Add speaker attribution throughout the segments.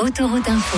Speaker 1: Autoroute Info.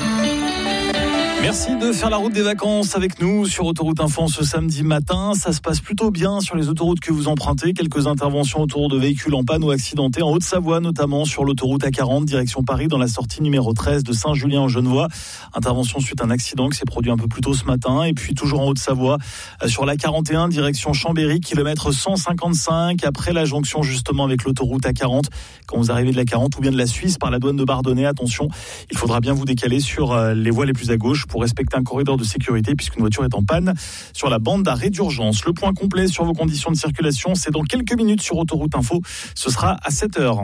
Speaker 2: Merci de faire la route des vacances avec nous sur Autoroute Info ce samedi matin. Ça se passe plutôt bien sur les autoroutes que vous empruntez. Quelques interventions autour de véhicules en panne ou accidentés en Haute-Savoie, notamment sur l'autoroute A40, direction Paris, dans la sortie numéro 13 de Saint-Julien-en-Genevois. Intervention suite à un accident qui s'est produit un peu plus tôt ce matin. Et puis toujours en Haute-Savoie, sur la 41, direction Chambéry, kilomètre 155, après la jonction justement avec l'autoroute A40. Quand vous arrivez de la 40 ou bien de la Suisse par la douane de Bardonnay, attention, il faudra bien vous décaler sur les voies les plus à gauche pour respecter un corridor de sécurité puisqu'une voiture est en panne sur la bande d'arrêt d'urgence. Le point complet sur vos conditions de circulation, c'est dans quelques minutes sur Autoroute Info. Ce sera à 7h.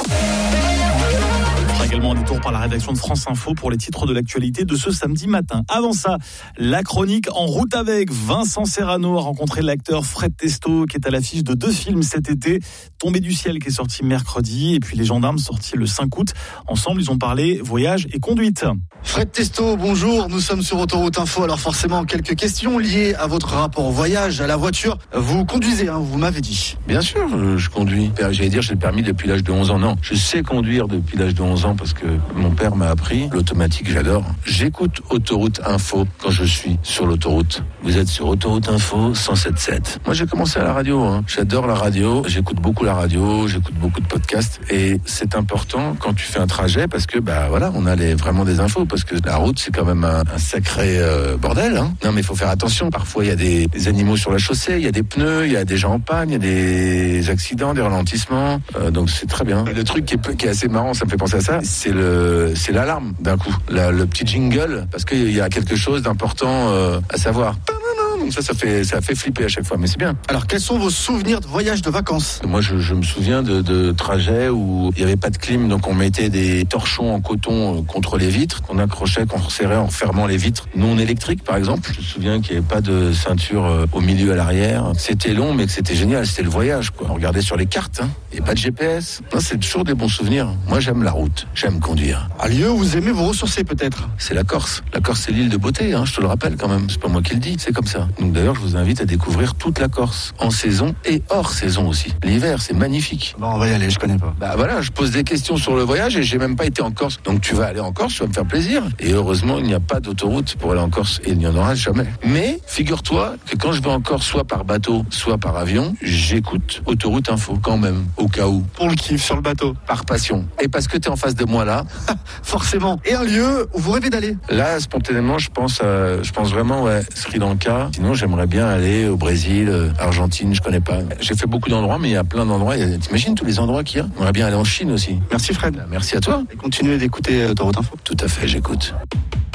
Speaker 2: On fera également un détour par la rédaction de France Info pour les titres de l'actualité de ce samedi matin. Avant ça, la chronique En route avec. Vincent Serrano a rencontré l'acteur Fred Testo qui est à l'affiche de 2 films cet été. Tombé du ciel qui est sorti mercredi et puis Les Gendarmes sorti le 5 août. Ensemble, ils ont parlé voyage et conduite.
Speaker 3: Fred Testo, bonjour, nous sommes sur Autoroute Info. Alors forcément, quelques questions liées à votre rapport au voyage, à la voiture. Vous conduisez, vous m'avez dit.
Speaker 4: Bien sûr, je conduis. J'allais dire, j'ai le permis depuis l'âge de 11 ans. Non, je sais conduire depuis l'âge de 11 ans parce que mon père m'a appris. L'automatique, j'adore. J'écoute Autoroute Info quand je suis sur l'autoroute. Vous êtes sur Autoroute Info 107.7. Moi, j'ai commencé à la radio. J'adore la radio. J'écoute beaucoup la radio. J'écoute beaucoup de podcasts. Et c'est important quand tu fais un trajet parce que, voilà, on a vraiment des infos. Parce que la route, c'est quand même un sacré bordel. Non, mais il faut faire attention. Parfois, il y a des animaux sur la chaussée, il y a des pneus, il y a des gens en panne, il y a des accidents, des ralentissements. Donc, c'est très bien. Le truc qui est assez marrant, ça me fait penser à ça, c'est l'alarme d'un coup. Le petit jingle, parce qu'il y a quelque chose d'important à savoir. Donc ça fait flipper à chaque fois, mais c'est bien.
Speaker 3: Alors, quels sont vos souvenirs de voyage de vacances ?
Speaker 4: Moi, je me souviens de trajets où il n'y avait pas de clim, donc on mettait des torchons en coton contre les vitres, qu'on accrochait, qu'on resserrait en fermant les vitres non électriques, par exemple. Je me souviens qu'il n'y avait pas de ceinture au milieu, à l'arrière. C'était long, mais que c'était génial, c'était le voyage, quoi. On regardait sur les cartes, et pas de GPS. Non, c'est toujours des bons souvenirs. Moi, j'aime la route, j'aime conduire.
Speaker 3: Un lieu où vous aimez vous ressourcer, peut-être ?
Speaker 4: C'est la Corse. La Corse, c'est l'île de beauté, je te le rappelle quand même. C'est pas moi qui le dis, c'est comme ça. Donc d'ailleurs, je vous invite à découvrir toute la Corse, en saison et hors saison aussi. L'hiver, c'est magnifique.
Speaker 3: Bon, on va y aller, je connais pas.
Speaker 4: Voilà, je pose des questions sur le voyage et j'ai même pas été en Corse. Donc tu vas aller en Corse, tu vas me faire plaisir. Et heureusement, il n'y a pas d'autoroute pour aller en Corse et il n'y en aura jamais. Mais figure-toi que quand je vais en Corse, soit par bateau, soit par avion, j'écoute Autoroute Info quand même, au cas où.
Speaker 3: Pour le kiff sur le bateau.
Speaker 4: Par passion. Et parce que tu es en face de moi là.
Speaker 3: Forcément. Et un lieu où vous rêvez d'aller ?
Speaker 4: Là, spontanément, je pense vraiment, Sri Lanka. Sinon, j'aimerais bien aller au Brésil, Argentine, je connais pas. J'ai fait beaucoup d'endroits, mais il y a plein d'endroits. T'imagines tous les endroits qu'il y a ? J'aimerais bien aller en Chine aussi.
Speaker 3: Merci Fred.
Speaker 4: Merci à toi.
Speaker 3: Et continuez d'écouter Autoroute Info.
Speaker 4: Tout à fait, j'écoute.